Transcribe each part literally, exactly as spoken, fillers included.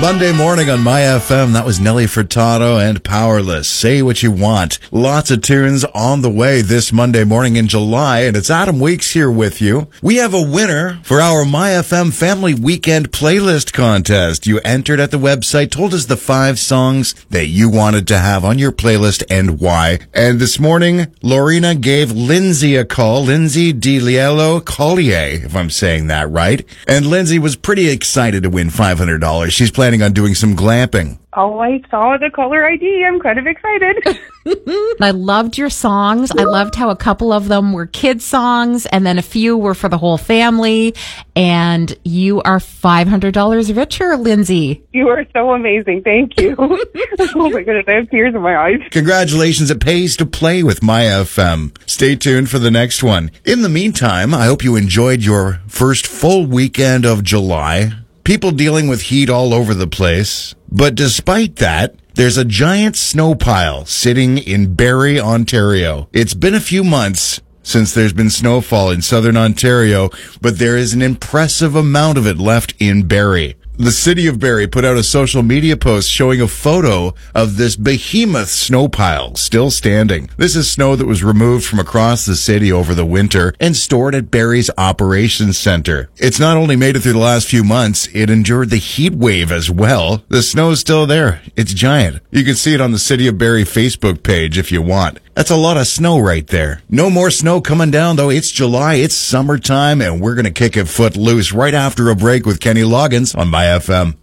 Monday morning on My F M, that was Nelly Furtado and Powerless. Say what you want. Lots of tunes on the way this Monday morning in July, and it's Adam Weeks here with you. We have a winner for our My F M Family Weekend Playlist Contest. You entered at the website, told us the five songs that you wanted to have on your playlist and why. And this morning, Lorena gave Lindsay a call, Lindsay DiLiello Collier, if I'm saying that right. And Lindsay was pretty excited to win five hundred dollars. She's planning on doing some glamping. Oh, I saw the caller I D. I'm kind of excited. I loved your songs. I loved how a couple of them were kids' songs, and then a few were for the whole family. And you are five hundred dollars richer, Lindsay. You are so amazing. Thank you. Oh, my goodness. I have tears in my eyes. Congratulations. It pays to play with My F M. Stay tuned for the next one. In the meantime, I hope you enjoyed your first full weekend of July. People dealing with heat all over the place. But despite that, there's a giant snow pile sitting in Barrie, Ontario. It's been a few months since there's been snowfall in southern Ontario, but there is an impressive amount of it left in Barrie. The city of Barrie put out a social media post showing a photo of this behemoth snow pile still standing. This is snow that was removed from across the city over the winter and stored at Barrie's operations center. It's not only made it through the last few months, it endured the heat wave as well. The snow's still there. It's giant. You can see it on the City of Barrie Facebook page if you want. That's a lot of snow right there. No more snow coming down, though. It's July, it's summertime, and we're going to kick it foot loose right after a break with Kenny Loggins on My F M.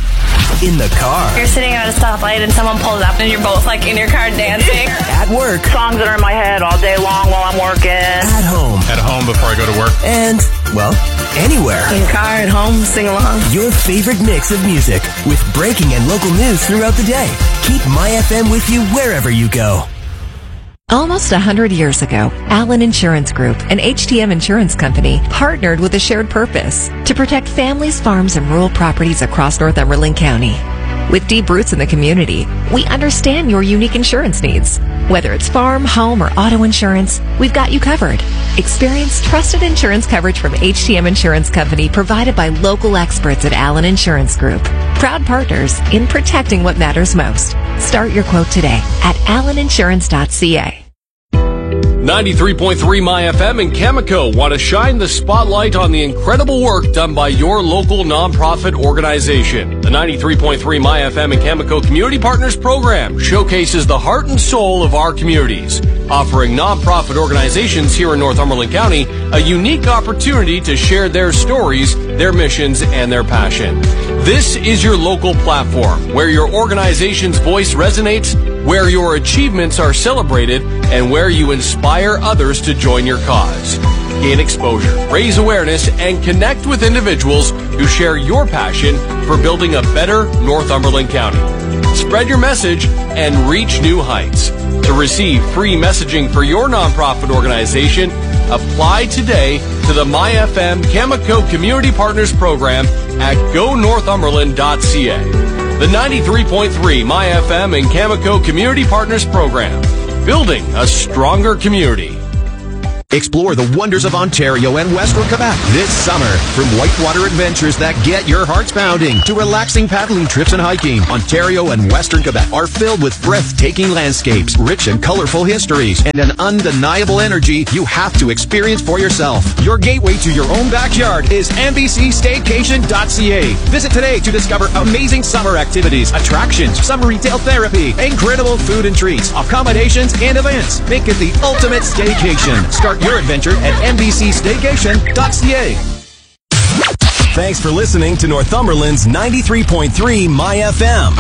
In the car. You're sitting at a stoplight and someone pulls up and you're both like in your car dancing. At work. Songs that are in my head all day long while I'm working. At home. At home before I go to work. And, well, anywhere. In your car, at home, sing along. Your favorite mix of music with breaking and local news throughout the day. Keep My F M with you wherever you go. Almost a hundred years ago, Allen Insurance Group, an H T M insurance company, partnered with a shared purpose to protect families, farms, and rural properties across Northumberland County. With deep roots in the community, we understand your unique insurance needs. Whether it's farm, home, or auto insurance, we've got you covered. Experience trusted insurance coverage from H T M Insurance Company provided by local experts at Allen Insurance Group. Proud partners in protecting what matters most. Start your quote today at allen insurance dot c a. ninety-three point three My F M and Chemico want to shine the spotlight on the incredible work done by your local nonprofit organization. The ninety-three point three My F M and Chemico Community Partners Program showcases the heart and soul of our communities, offering nonprofit organizations here in Northumberland County a unique opportunity to share their stories, their missions, and their passion. This is your local platform where your organization's voice resonates, where your achievements are celebrated, and where you inspire others to join your cause. Gain exposure, raise awareness, and connect with individuals who share your passion for building a better Northumberland County. Spread your message and reach new heights. To receive free messaging for your nonprofit organization, apply today to the My F M Chemico Community Partners Program at go northumberland dot c a. The ninety-three point three My F M and Chemico Community Partners Program, building a stronger community. Explore the wonders of Ontario and Western Quebec this summer. From whitewater adventures that get your hearts pounding to relaxing paddling trips and hiking, Ontario and Western Quebec are filled with breathtaking landscapes, rich and colorful histories, and an undeniable energy you have to experience for yourself. Your gateway to your own backyard is n b c staycation dot c a. Visit today to discover amazing summer activities, attractions, summer retail therapy, incredible food and treats, accommodations, and events. Make it the ultimate staycation. Start your adventure at n b c staycation dot c a. Thanks for listening to Northumberland's ninety-three point three My F M.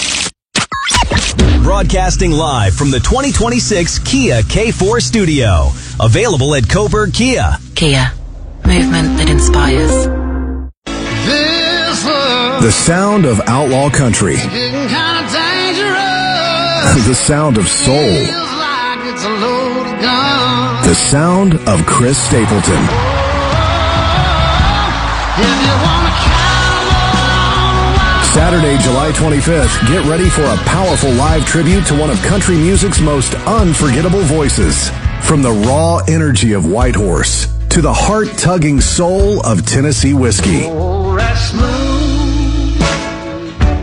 Broadcasting live from the twenty twenty-six Kia K four studio. Available at Coburg Kia. Kia. Movement that inspires. The sound of outlaw country. The sound of soul. The sound of Chris Stapleton. Saturday, July twenty-fifth, get ready for a powerful live tribute to one of country music's most unforgettable voices. From the raw energy of Whitehorse to the heart-tugging soul of Tennessee whiskey.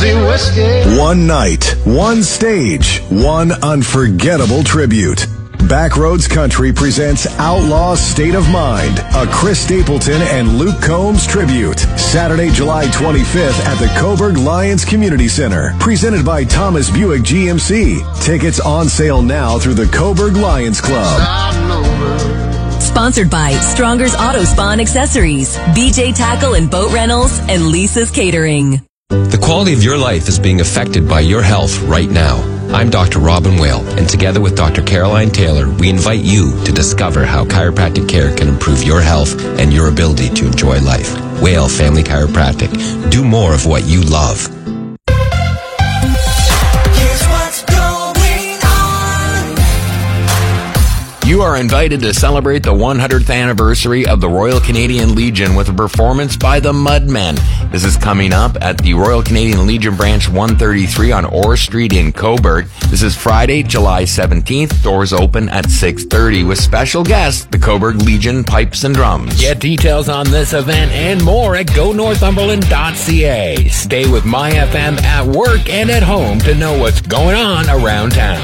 easy whiskey. One night, one stage, one unforgettable tribute. Backroads Country presents Outlaw State of Mind, a Chris Stapleton and Luke Combs tribute. Saturday, July twenty-fifth at the Coburg Lions Community Center. Presented by Thomas Buick G M C. Tickets on sale now through the Coburg Lions Club. Sponsored by Stronger's Auto Spa and Accessories, B J Tackle and Boat Rentals, and Lisa's Catering. The quality of your life is being affected by your health right now. I'm Doctor Robin Whale, and together with Doctor Caroline Taylor, we invite you to discover how chiropractic care can improve your health and your ability to enjoy life. Whale Family Chiropractic. Do more of what you love. You are invited to celebrate the one hundredth anniversary of the Royal Canadian Legion with a performance by the Mudmen. This is coming up at the Royal Canadian Legion Branch one thirty-three on Orr Street in Coburg. This is Friday, July seventeenth. Doors open at six thirty with special guests, the Coburg Legion Pipes and Drums. Get details on this event and more at go northumberland dot c a. Stay with My F M at work and at home to know what's going on around town.